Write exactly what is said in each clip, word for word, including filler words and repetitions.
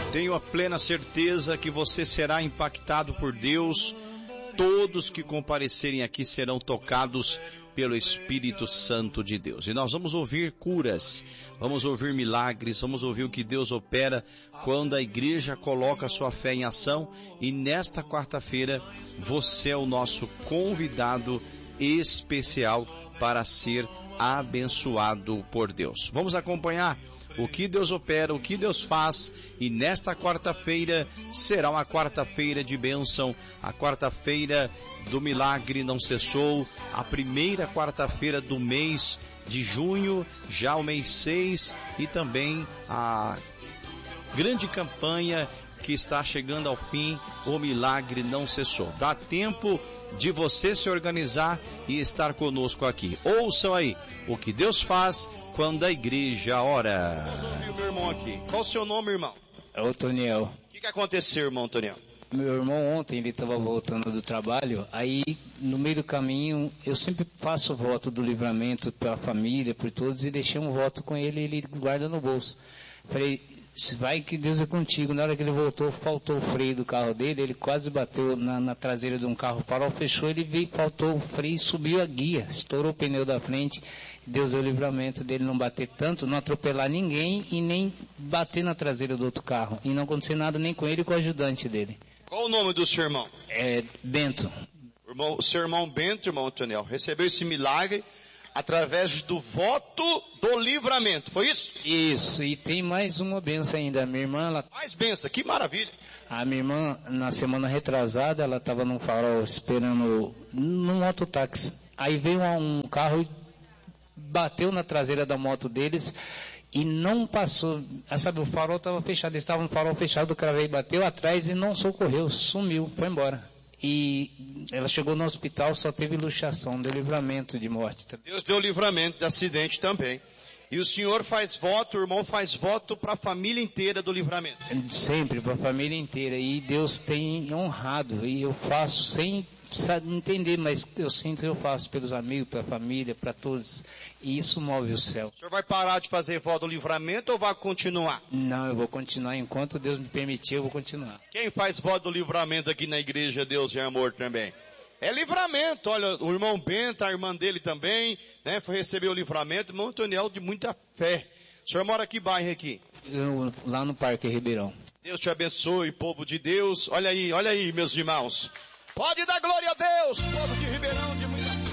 Tenho a plena certeza que você será impactado por Deus. Todos que comparecerem aqui serão tocados pelo Espírito Santo de Deus. E nós vamos ouvir curas, vamos ouvir milagres, vamos ouvir o que Deus opera quando a igreja coloca a sua fé em ação. E nesta quarta-feira, você é o nosso convidado especial para ser abençoado por Deus. Vamos acompanhar o que Deus opera, o que Deus faz, e nesta quarta-feira será uma quarta-feira de bênção, a quarta-feira do milagre não cessou, a primeira quarta-feira do mês de junho, já o mês seis, e também a grande campanha que está chegando ao fim, o milagre não cessou. Dá tempo de você se organizar e estar conosco aqui. Ouçam aí o que Deus faz quando a igreja ora. Vamos ouvir o meu irmão aqui. Qual o seu nome, irmão? É o Toniel. O que, que aconteceu, irmão Toniel? Meu irmão ontem, ele estava voltando do trabalho, aí no meio do caminho, eu sempre faço voto do livramento para a família, por todos, e deixei um voto com ele, ele guarda no bolso. Falei, vai que Deus é contigo. Na hora que ele voltou, faltou o freio do carro dele, ele quase bateu na, na traseira de um carro, o farol fechou, ele veio, faltou o freio e subiu a guia, estourou o pneu da frente. Deus deu o livramento dele não bater tanto, não atropelar ninguém e nem bater na traseira do outro carro. E não acontecer nada nem com ele e com o ajudante dele. Qual o nome do seu irmão? É Bento. Irmão, o seu irmão Bento, irmão Antoniel, recebeu esse milagre através do voto do livramento, foi isso? Isso, e tem mais uma benção ainda. A minha irmã, ela... Mais benção, que maravilha. A minha irmã, na semana retrasada, ela estava num farol esperando num mototáxi. Aí veio um carro e bateu na traseira da moto deles e não passou. Ah, sabe, o farol estava fechado, eles estavam no farol fechado, o cara veio, bateu atrás e não socorreu, sumiu, foi embora. E ela chegou no hospital, só teve luxação, deu livramento de morte. Deus deu livramento de acidente também. E o senhor faz voto, o irmão faz voto para a família inteira do livramento. Sempre, para a família inteira. E Deus tem honrado. E eu faço sem entender, mas eu sinto que eu faço pelos amigos, pela família, para todos. E isso move o céu. O senhor vai parar de fazer voto do livramento ou vai continuar? Não, eu vou continuar. Enquanto Deus me permitir, eu vou continuar. Quem faz voto do livramento aqui na igreja Deus é Amor também? É livramento. Olha, o irmão Bento, a irmã dele também, né, foi receber o livramento. Irmão Antoniel de muita fé. O senhor mora que bairro aqui? Eu, lá no Parque Ribeirão. Deus te abençoe, povo de Deus. Olha aí, olha aí, meus irmãos. Pode dar glória a Deus, povo de Ribeirão de muita fé.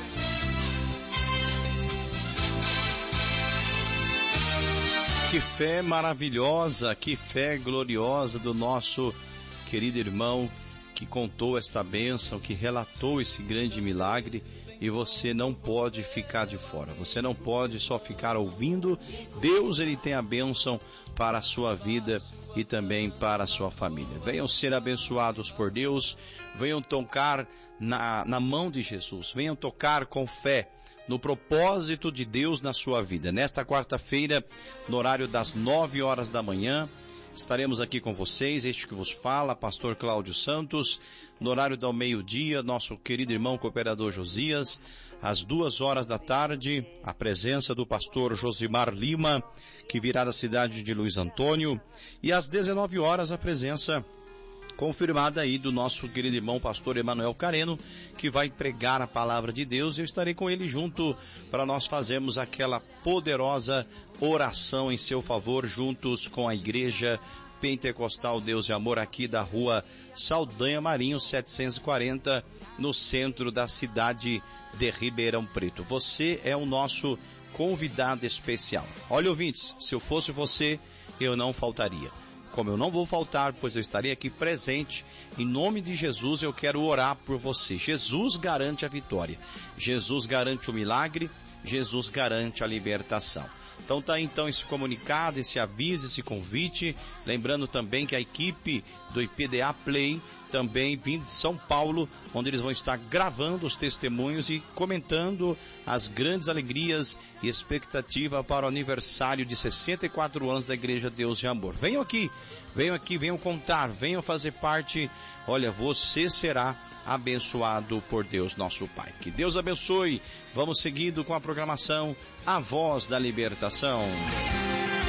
Que fé maravilhosa, que fé gloriosa do nosso querido irmão que contou esta bênção, que relatou esse grande milagre, e você não pode ficar de fora, você não pode só ficar ouvindo. Deus, ele tem a bênção para a sua vida e também para a sua família. Venham ser abençoados por Deus, venham tocar na, na mão de Jesus, venham tocar com fé no propósito de Deus na sua vida. Nesta quarta-feira, no horário das nove horas da manhã, estaremos aqui com vocês, este que vos fala, pastor Cláudio Santos, no horário do meio-dia, nosso querido irmão cooperador Josias, às duas horas da tarde, a presença do pastor Josimar Lima, que virá da cidade de Luiz Antônio, e às dezenove horas a presença confirmada aí do nosso querido irmão pastor Emanuel Careno, que vai pregar a palavra de Deus. Eu estarei com ele junto para nós fazermos aquela poderosa oração em seu favor, juntos com a igreja Pentecostal Deus e Amor aqui da rua Saldanha Marinho setecentos e quarenta, no centro da cidade de Ribeirão Preto. Você é o nosso convidado especial. Olha, ouvintes, se eu fosse você, eu não faltaria. Como eu não vou faltar, pois eu estarei aqui presente, em nome de Jesus eu quero orar por você. Jesus garante a vitória, Jesus garante o milagre, Jesus garante a libertação. Então tá aí então esse comunicado, esse aviso, esse convite, lembrando também que a equipe do I P D A Play também vindo de São Paulo, onde eles vão estar gravando os testemunhos e comentando as grandes alegrias e expectativa para o aniversário de sessenta e quatro anos da Igreja Deus de Amor. Venham aqui, venham aqui, venham contar, venham fazer parte. Olha, você será abençoado por Deus nosso Pai. Que Deus abençoe. Vamos seguindo com a programação A Voz da Libertação.